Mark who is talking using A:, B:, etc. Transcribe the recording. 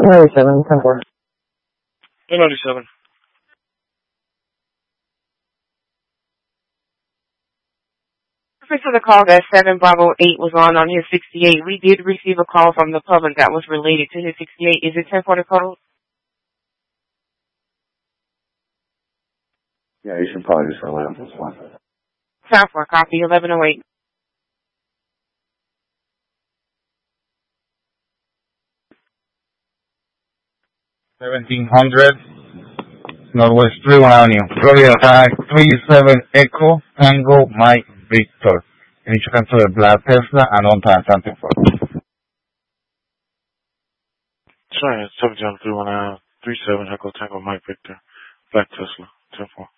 A: 297, 10-4.
B: 297.
C: Reference to the call that 7 Bravo 8 was on his 68. We did receive a call from the public that was related to his 68. Is it 10-4 code?
D: Yeah, you should probably just rely on this one.
C: 10-4, copy, 1108.
E: Northwest 31 Avenue, Florida Tag 37 Echo Tango Mike Victor. En dicho caso de Black Tesla and on time, something for.
B: Sorry, it's 7 John 37 Echo Tango Mike Victor. Black Tesla, 10-4.